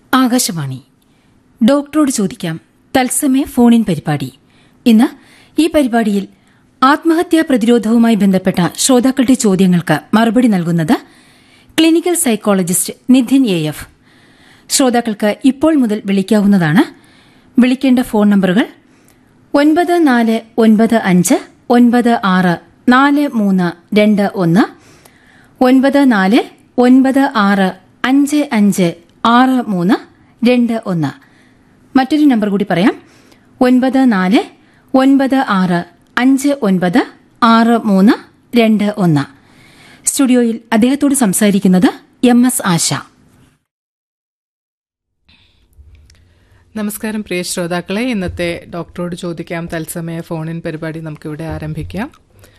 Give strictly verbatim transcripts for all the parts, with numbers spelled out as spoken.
ആകാശവാണി ഡോക്ടറോട് ചോദിക്കാം തത്സമയ ഫോണിൻ പരിപാടി. ഇന്ന് ഈ പരിപാടിയിൽ ആത്മഹത്യാ പ്രതിരോധവുമായി ബന്ധപ്പെട്ട ശ്രോതാക്കളുടെ ചോദ്യങ്ങൾക്ക് മറുപടി നൽകുന്നത് clinical psychologist Nidhin A F. ശ്രോതാക്കൾക്ക് ഇപ്പോൾ മുതൽ വിളിക്കാവുന്നതാണ്. വിളിക്കേണ്ട ഫോൺ നമ്പറുകൾ ഒൻപത് നാല് ഒൻപത് അഞ്ച് ഒൻപത് ആറ് നാല് മൂന്ന് രണ്ട് ഒന്ന്, ഒൻപത് നാല് ഒൻപത് ആറ് അഞ്ച് അഞ്ച് ആറ് മൂന്ന് രണ്ട് ഒന്ന്. മറ്റൊരു നമ്പർ കൂടി പറയാം, ഒൻപത് നാല് ഒൻപത് ആറ് അഞ്ച് ഒൻപത് ആറ് മൂന്ന് രണ്ട് ഒന്ന്. സ്റ്റുഡിയോയിൽ അദ്ദേഹത്തോട് സംസാരിക്കുന്നത് എം എസ് ആശ. നമസ്കാരം പ്രിയ ശ്രോതാക്കളെ, ഇന്നത്തെ ഡോക്ടറോട് ചോദിക്കാം തത്സമയ ഫോണിൻ പരിപാടി നമുക്കിവിടെ ആരംഭിക്കാം.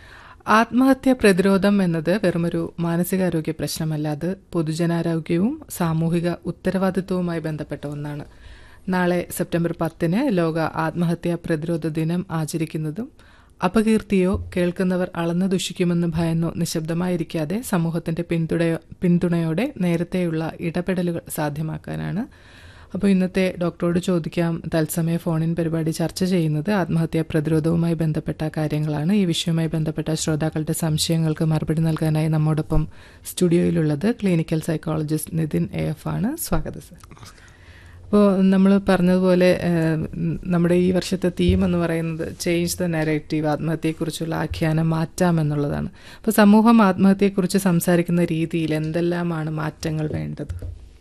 ആത്മഹത്യ പ്രതിരോധം എന്നത് വെറുമൊരു മാനസികാരോഗ്യ പ്രശ്നമല്ല, അത് പൊതുജനാരോഗ്യവും സാമൂഹിക ഉത്തരവാദിത്വവുമായി ബന്ധപ്പെട്ട ഒന്നാണ്. നാളെ സെപ്റ്റംബർ പത്തിന് ലോക ആത്മഹത്യാ പ്രതിരോധ ദിനം ആചരിക്കുന്നതും അപകീർത്തിയോ കേൾക്കുന്നവർ അളന്നു ദുഷിക്കുമെന്ന് ഭയന്നോ നിശബ്ദമായിരിക്കാതെ സമൂഹത്തിന്റെ പിന്തുണയോ പിന്തുണയോടെ നേരത്തെയുള്ള ഇടപെടലുകൾ സാധ്യമാക്കാനാണ്. അപ്പോൾ ഇന്നത്തെ ഡോക്ടറോട് ചോദിക്കാം തത്സമയ ഫോണിൻ പരിപാടി ചർച്ച ചെയ്യുന്നത് ആത്മഹത്യാ പ്രതിരോധവുമായി ബന്ധപ്പെട്ട കാര്യങ്ങളാണ്. ഈ വിഷയവുമായി ബന്ധപ്പെട്ട ശ്രോതാക്കളുടെ സംശയങ്ങൾക്ക് മറുപടി നൽകാനായി നമ്മോടൊപ്പം സ്റ്റുഡിയോയിലുള്ളത് clinical psychologist Nidhin A F ആണ്. സ്വാഗതം സർ. അപ്പോൾ നമ്മൾ പറഞ്ഞതുപോലെ നമ്മുടെ ഈ വർഷത്തെ തീം എന്ന് പറയുന്നത് ചേഞ്ച് ദ നരേറ്റീവ്, ആത്മഹത്യയെക്കുറിച്ചുള്ള ആഖ്യാനം മാറ്റാമെന്നുള്ളതാണ്. അപ്പോൾ സമൂഹം ആത്മഹത്യയെക്കുറിച്ച് സംസാരിക്കുന്ന രീതിയിൽ എന്തെല്ലാമാണ് മാറ്റങ്ങൾ വേണ്ടത്?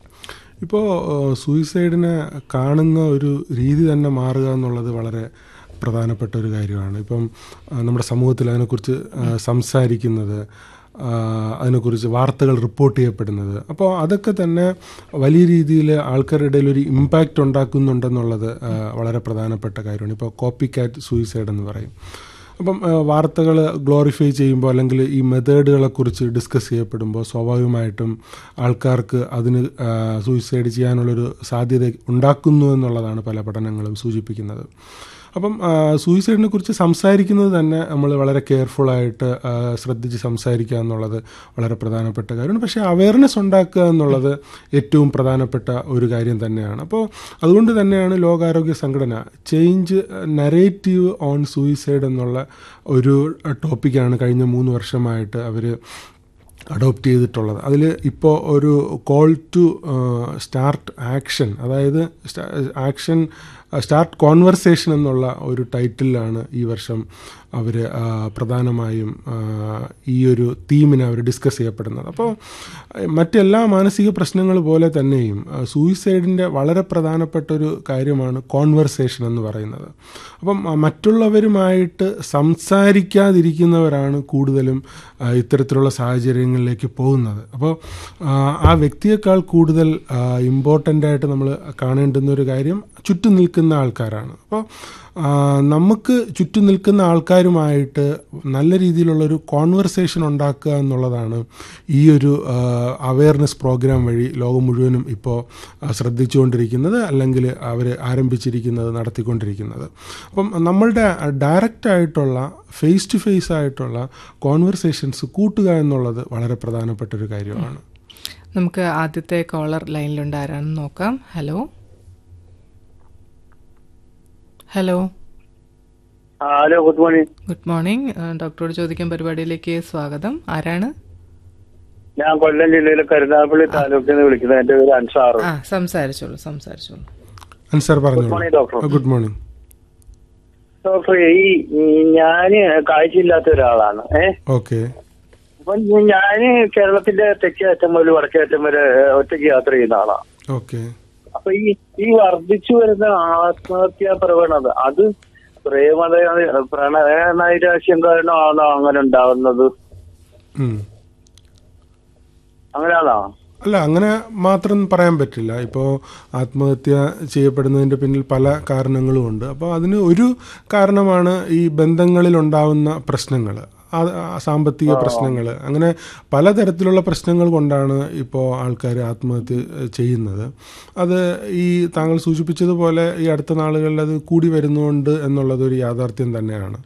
ഇപ്പോൾ സൂയിസൈഡിനെ കാണുന്ന ഒരു രീതി തന്നെ മാറുക എന്നുള്ളത് വളരെ പ്രധാനപ്പെട്ട ഒരു കാര്യമാണ്. ഇപ്പം നമ്മുടെ സമൂഹത്തിൽ അതിനെക്കുറിച്ച് സംസാരിക്കുന്നത്, അതിനെക്കുറിച്ച് വാർത്തകൾ റിപ്പോർട്ട് ചെയ്യപ്പെടുന്നത്, അപ്പോൾ അതൊക്കെ തന്നെ വലിയ രീതിയിൽ ആൾക്കാരുടെ ഇടയിൽ ഒരു ഇമ്പാക്റ്റ് ഉണ്ടാക്കുന്നുണ്ടെന്നുള്ളത് വളരെ പ്രധാനപ്പെട്ട കാര്യമാണ്. ഇപ്പോൾ കോപ്പി കാറ്റ് സൂയിസൈഡ് എന്ന് പറയും. അപ്പം വാർത്തകൾ ഗ്ലോറിഫൈ ചെയ്യുമ്പോൾ അല്ലെങ്കിൽ ഈ മെത്തേഡുകളെക്കുറിച്ച് ഡിസ്കസ് ചെയ്യപ്പെടുമ്പോൾ സ്വാഭാവികമായിട്ടും ആൾക്കാർക്ക് അതിന് സൂയിസൈഡ് ചെയ്യാനുള്ളൊരു സാധ്യത ഉണ്ടാക്കുന്നു എന്നുള്ളതാണ് പല പഠനങ്ങളും സൂചിപ്പിക്കുന്നത്. അപ്പം സൂയിസൈഡിനെ കുറിച്ച് സംസാരിക്കുന്നത് തന്നെ നമ്മൾ വളരെ കെയർഫുള്ളായിട്ട് ശ്രദ്ധിച്ച് സംസാരിക്കുക എന്നുള്ളത് വളരെ പ്രധാനപ്പെട്ട കാര്യമാണ്. പക്ഷേ അവയർനെസ് ഉണ്ടാക്കുക എന്നുള്ളത് ഏറ്റവും പ്രധാനപ്പെട്ട ഒരു കാര്യം തന്നെയാണ്. അപ്പോൾ അതുകൊണ്ട് തന്നെയാണ് ലോകാരോഗ്യ സംഘടന ചേഞ്ച് നരേറ്റീവ് ഓൺ സൂയിസൈഡ് എന്നുള്ള ഒരു ടോപ്പിക്കാണ് കഴിഞ്ഞ മൂന്ന് വർഷമായിട്ട് അവർ അഡോപ്റ്റ് ചെയ്തിട്ടുള്ളത്. അതിൽ ഇപ്പോൾ ഒരു കോൾ ടു സ്റ്റാർട്ട് ആക്ഷൻ, അതായത് ആക്ഷൻ സ്റ്റാർട്ട് കോൺവെർസേഷൻ എന്നുള്ള ഒരു ടൈറ്റിലാണ് ഈ വർഷം അവർ പ്രധാനമായും ഈ ഒരു തീമിനെ അവർ ഡിസ്കസ് ചെയ്യപ്പെടുന്നത്. അപ്പോൾ മറ്റെല്ലാ മാനസിക പ്രശ്നങ്ങൾ പോലെ തന്നെയും സൂയിസൈഡിൻ്റെ വളരെ പ്രധാനപ്പെട്ട ഒരു കാര്യമാണ് കോൺവെർസേഷൻ എന്ന് പറയുന്നത്. അപ്പം മറ്റുള്ളവരുമായിട്ട് സംസാരിക്കാതിരിക്കുന്നവരാണ് കൂടുതലും ഇത്തരത്തിലുള്ള സാഹചര്യങ്ങളിലേക്ക് പോകുന്നത്. അപ്പോൾ ആ വ്യക്തിയേക്കാൾ കൂടുതൽ ഇമ്പോർട്ടൻ്റ് ആയിട്ട് നമ്മൾ കാണേണ്ടുന്ന ഒരു കാര്യം ചുറ്റും നിൽക്കുന്ന ആൾക്കാരാണ്. അപ്പോൾ നമുക്ക് ചുറ്റും നിൽക്കുന്ന ആൾക്കാരുമായിട്ട് നല്ല രീതിയിലുള്ളൊരു കോൺവെർസേഷൻ ഉണ്ടാക്കുക എന്നുള്ളതാണ് ഈ ഒരു അവയർനെസ് പ്രോഗ്രാം വഴി ലോകം മുഴുവനും ഇപ്പോൾ ശ്രദ്ധിച്ചുകൊണ്ടിരിക്കുന്നത്, അല്ലെങ്കിൽ അവർ ആരംഭിച്ചിരിക്കുന്നത്, നടത്തിക്കൊണ്ടിരിക്കുന്നത്. അപ്പം നമ്മളുടെ ഡയറക്റ്റായിട്ടുള്ള ഫേസ് ടു ഫേസ് ആയിട്ടുള്ള കോൺവെർസേഷൻസ് കൂട്ടുക എന്നുള്ളത് വളരെ പ്രധാനപ്പെട്ടൊരു കാര്യമാണ്. നമുക്ക് ആദ്യത്തെ കോളർ ലൈനിലുണ്ട്, ആരാണെന്ന് നോക്കാം. Hello hello hello good morning. Good morning. ഡോക്ടറോട് ചോദിക്കാൻ പരിപാടിയിലേക്ക് സ്വാഗതം. ആരാണ്? ഞാൻ കൊല്ലം ജില്ലയിലെ കരുനാഗപ്പള്ളി താലൂക്കിൽ നിന്ന് വിളിക്കുന്നത്. എന്റെ പേര് അൻസാർ. ആ സംസാരിച്ചോളൂ സംസാരിച്ചോളൂ അൻസാർ പറഞ്ഞു. Good morning doctor. Good morning doctor. ഈ ഞാന് കാഴ്ചയില്ലാത്ത ഒരാളാണ്. ഏഹ് ഓക്കെ. അപ്പൊ ഞാന് കേരളത്തിന്റെ തെക്കേ അറ്റം മുതൽ വടക്കേ അറ്റം വരെ ഒറ്റയ്ക്ക് യാത്ര ചെയ്യുന്ന ആളാണ്. ഓക്കെ. അപ്പൊ ഈ ഈ വർദ്ധിച്ചു വരുന്ന ആത്മഹത്യാ പ്രവണത അത് പ്രേമത പ്രണയനൈരാശ്യം കാരണമാണോ അങ്ങനെ ഉണ്ടാവുന്നത്? അങ്ങനെയാണോ? അല്ല, അങ്ങനെ മാത്രം പറയാൻ പറ്റില്ല. ഇപ്പോൾ ആത്മഹത്യ ചെയ്യപ്പെടുന്നതിൻ്റെ പിന്നിൽ പല കാരണങ്ങളുമുണ്ട്. അപ്പോൾ അതിന് ഒരു കാരണമാണ് ഈ ബന്ധങ്ങളിൽ ഉണ്ടാവുന്ന പ്രശ്നങ്ങൾ, സാമ്പത്തിക പ്രശ്നങ്ങൾ, അങ്ങനെ പലതരത്തിലുള്ള പ്രശ്നങ്ങൾ കൊണ്ടാണ് ഇപ്പോൾ ആൾക്കാർ ആത്മഹത്യ ചെയ്യുന്നത്. അത് ഈ താങ്കൾ സൂചിപ്പിച്ചതുപോലെ ഈ അടുത്ത നാളുകളിൽ അത് കൂടി വരുന്നുണ്ട് എന്നുള്ളതൊരു യാഥാർത്ഥ്യം തന്നെയാണ്.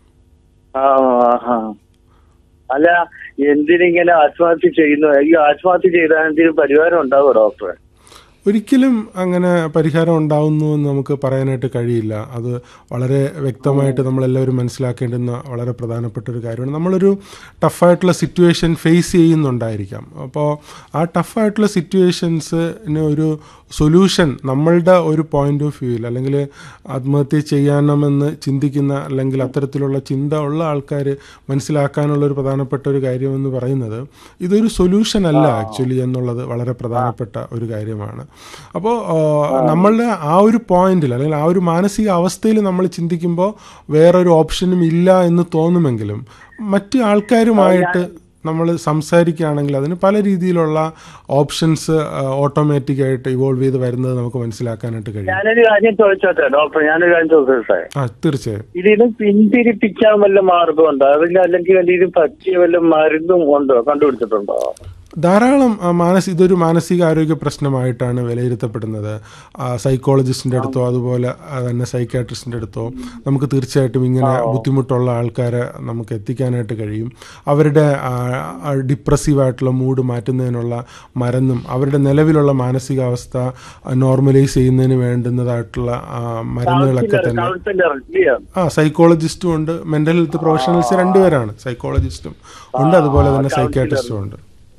അല്ല, എന്തിനിങ്ങനെ ആത്മഹത്യ ചെയ്യുന്നു? ഈ ആത്മഹത്യ ചെയ്താൽ എന്തെങ്കിലും പരിഹാരം ഉണ്ടാവുമോ ഡോക്ടറെ? ഒരിക്കലും അങ്ങനെ പരിഹാരം ഉണ്ടാവുന്നു എന്ന് നമുക്ക് പറയാനായിട്ട് കഴിയില്ല. അത് വളരെ വ്യക്തമായിട്ട് നമ്മളെല്ലാവരും മനസ്സിലാക്കേണ്ടുന്ന വളരെ പ്രധാനപ്പെട്ട ഒരു കാര്യമാണ്. നമ്മളൊരു ടഫായിട്ടുള്ള സിറ്റുവേഷൻ ഫേസ് ചെയ്യുന്നുണ്ടായിരിക്കാം. അപ്പോൾ ആ ടഫായിട്ടുള്ള സിറ്റുവേഷൻസിന് ഒരു സൊല്യൂഷൻ നമ്മളുടെ ഒരു പോയിന്റ് ഓഫ് വ്യൂവിൽ, അല്ലെങ്കിൽ ആത്മഹത്യ ചെയ്യണമെന്ന് ചിന്തിക്കുന്ന അല്ലെങ്കിൽ അത്തരത്തിലുള്ള ചിന്ത ഉള്ള ആൾക്കാർ മനസ്സിലാക്കാനുള്ള ഒരു പ്രധാനപ്പെട്ട ഒരു കാര്യമെന്ന് പറയുന്നത് ഇതൊരു സൊല്യൂഷൻ അല്ല ആക്ച്വലി എന്നുള്ളത് വളരെ പ്രധാനപ്പെട്ട ഒരു കാര്യമാണ്. അപ്പോൾ നമ്മളുടെ ആ ഒരു പോയിന്റിൽ അല്ലെങ്കിൽ ആ ഒരു മാനസിക അവസ്ഥയിൽ നമ്മൾ ചിന്തിക്കുമ്പോൾ വേറൊരു ഓപ്ഷനും ഇല്ല എന്ന് തോന്നുമെങ്കിലും മറ്റ് ആൾക്കാരുമായിട്ട് നമ്മൾ സംസാരിക്കുകയാണെങ്കിൽ അതിന് പല രീതിയിലുള്ള ഓപ്ഷൻസ് ഓട്ടോമാറ്റിക്കായിട്ട് ഇവോൾവ് ചെയ്ത് വരുന്നത് നമുക്ക് മനസ്സിലാക്കാനായിട്ട് കഴിയും. ഞാനൊരു കാര്യം ചോദിച്ചോട്ടെ ഡോക്ടർ, ഞാനൊരു കാര്യം ചോദിച്ചോട്ടെ. ആ തീർച്ചയായും. ഇതിന് പിന്തിരിപ്പിക്കാൻ വല്ല മാർഗമുണ്ടോ? അതിൽ അല്ലെങ്കിൽ ഇതിന് പറ്റിയ വല്ല മരുന്നും ഉണ്ടോ, കണ്ടുപിടിച്ചിട്ടുണ്ടോ? ധാരാളം മാനസിക ഇതൊരു മാനസികാരോഗ്യ പ്രശ്നമായിട്ടാണ് വിലയിരുത്തപ്പെടുന്നത്. സൈക്കോളജിസ്റ്റിൻ്റെ അടുത്തോ അതുപോലെ തന്നെ സൈക്കാട്രിസ്റ്റിൻ്റെ അടുത്തോ നമുക്ക് തീർച്ചയായിട്ടും ഇങ്ങനെ ബുദ്ധിമുട്ടുള്ള ആൾക്കാരെ നമുക്ക് എത്തിക്കാനായിട്ട് കഴിയും. അവരുടെ ഡിപ്രസീവായിട്ടുള്ള മൂഡ് മാറ്റുന്നതിനുള്ള മരുന്നും അവരുടെ നിലവിലുള്ള മാനസികാവസ്ഥ നോർമലൈസ് ചെയ്യുന്നതിന് വേണ്ടുന്നതായിട്ടുള്ള മരുന്നുകളൊക്കെ തന്നെ ആ സൈക്കോളജിസ്റ്റും ഉണ്ട്, മെൻ്റൽ ഹെൽത്ത് പ്രൊഫഷണൽസ് രണ്ടുപേരാണ്, സൈക്കോളജിസ്റ്റും ഉണ്ട്, അതുപോലെ തന്നെ സൈക്കാട്രിസ്റ്റും ഉണ്ട്.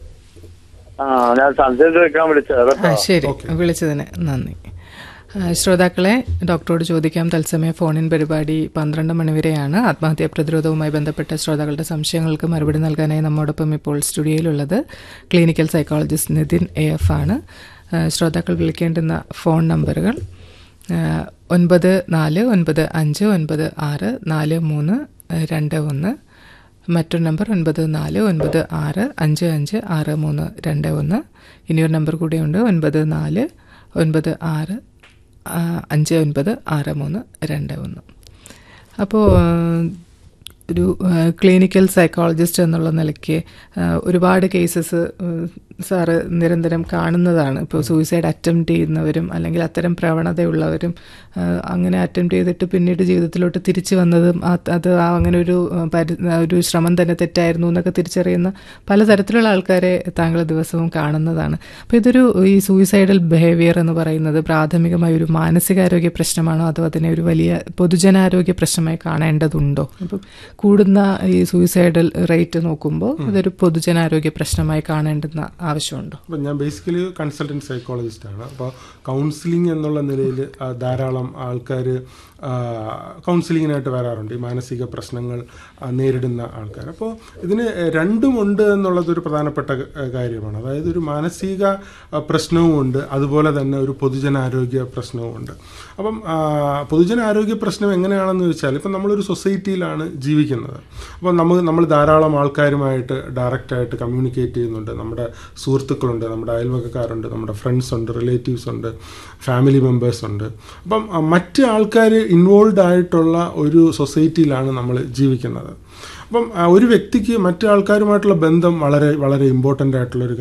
ശരി, വിളിച്ചതിന് നന്ദി. ശ്രോതാക്കളെ, ഡോക്ടറോട് ചോദിക്കാം തത്സമയ ഫോണിൻ പരിപാടി പന്ത്രണ്ട് മണിവരെയാണ്. ആത്മഹത്യാ പ്രതിരോധവുമായി ബന്ധപ്പെട്ട ശ്രോതാക്കളുടെ സംശയങ്ങൾക്ക് മറുപടി നൽകാനായി നമ്മോടൊപ്പം ഇപ്പോൾ സ്റ്റുഡിയോയിലുള്ളത് clinical psychologist Nitin A F ആണ്. ശ്രോതാക്കൾ വിളിക്കേണ്ടുന്ന ഫോൺ നമ്പറുകൾ ഒൻപത് നാല് ഒൻപത് അഞ്ച് ഒൻപത് ആറ് നാല് മൂന്ന് രണ്ട് ഒന്ന്, മറ്റൊരു നമ്പർ ഒൻപത് നാല് ഒൻപത് ആറ് അഞ്ച് അഞ്ച് ആറ് മൂന്ന് രണ്ട് ഒന്ന്. ഇനിയൊരു നമ്പർ കൂടെയുണ്ട്, ഒൻപത് നാല് ഒൻപത് ആറ് അഞ്ച് ഒൻപത് ആറ് മൂന്ന് രണ്ട് ഒന്ന്. അപ്പോൾ ഒരു ക്ലിനിക്കൽ സൈക്കോളജിസ്റ്റ് എന്നുള്ള നിലയ്ക്ക് ഒരുപാട് കേസസ് സാറ് നിരന്തരം കാണുന്നതാണ്. ഇപ്പോൾ സൂയിസൈഡ് അറ്റംപ്റ്റ് ചെയ്യുന്നവരും അല്ലെങ്കിൽ അത്തരം പ്രവണതയുള്ളവരും അങ്ങനെ അറ്റംപ്റ്റ് ചെയ്തിട്ട് പിന്നീട് ജീവിതത്തിലോട്ട് തിരിച്ചു വന്നതും അത് അങ്ങനെ ഒരു പരി ഒരു ശ്രമം തന്നെ തെറ്റായിരുന്നു എന്നൊക്കെ തിരിച്ചറിയുന്ന പലതരത്തിലുള്ള ആൾക്കാരെ താങ്കൾ ദിവസവും കാണുന്നതാണ്. അപ്പോൾ ഇതൊരു ഈ സൂയിസൈഡൽ ബിഹേവിയർ എന്ന് പറയുന്നത് പ്രാഥമികമായ ഒരു മാനസികാരോഗ്യ പ്രശ്നമാണോ അതോ അതിനെ ഒരു വലിയ പൊതുജനാരോഗ്യ പ്രശ്നമായി കാണേണ്ടതുണ്ടോ? അപ്പം കൂടുന്ന ഈ സൂയിസൈഡൽ റേറ്റ് നോക്കുമ്പോൾ അതൊരു പൊതുജനാരോഗ്യ പ്രശ്നമായി കാണേണ്ടുന്ന ആവശ്യമുണ്ടോ? അപ്പം ഞാൻ ബേസിക്കലി കൺസൾട്ടൻറ്റ് സൈക്കോളജിസ്റ്റ് ആണ്. അപ്പോൾ കൗൺസിലിംഗ് എന്നുള്ള നിലയിൽ ധാരാളം ആൾക്കാർ കൗൺസിലിങ്ങിനായിട്ട് വരാറുണ്ട്, ഈ മാനസിക പ്രശ്നങ്ങൾ നേരിടുന്ന ആൾക്കാർ. അപ്പോൾ ഇതിന് രണ്ടുമുണ്ട് എന്നുള്ളതൊരു പ്രധാനപ്പെട്ട കാര്യമാണ്. അതായത് ഒരു മാനസിക പ്രശ്നവുമുണ്ട്, അതുപോലെ തന്നെ ഒരു പൊതുജനാരോഗ്യ പ്രശ്നവുമുണ്ട്. അപ്പം പൊതുജനാരോഗ്യ പ്രശ്നം എങ്ങനെയാണെന്ന് ചോദിച്ചാൽ, ഇപ്പം നമ്മളൊരു സൊസൈറ്റിയിലാണ് ജീവിക്കുന്നത്. അപ്പം നമ്മൾ നമ്മൾ ധാരാളം ആൾക്കാരുമായിട്ട് ഡയറക്റ്റായിട്ട് കമ്മ്യൂണിക്കേറ്റ് ചെയ്യുന്നുണ്ട്. നമ്മുടെ സുഹൃത്തുക്കളുണ്ട്, നമ്മുടെ അയൽവക്കക്കാരുണ്ട്, നമ്മുടെ ഫ്രണ്ട്സ് ഉണ്ട്, റിലേറ്റീവ്സ് ഉണ്ട്, ഫാമിലി മെമ്പേഴ്സ് ഉണ്ട്. അപ്പം മറ്റ് ആൾക്കാർ ഇൻവോൾവ് ആയിട്ടുള്ള ഒരു സൊസൈറ്റിയിലാണ് നമ്മൾ ജീവിക്കുന്നത്. അപ്പം ഒരു വ്യക്തിക്ക് മറ്റു ആൾക്കാരുമായിട്ടുള്ള ബന്ധം വളരെ വളരെ ഇമ്പോർട്ടൻ്റ് ആയിട്ടുള്ളൊരു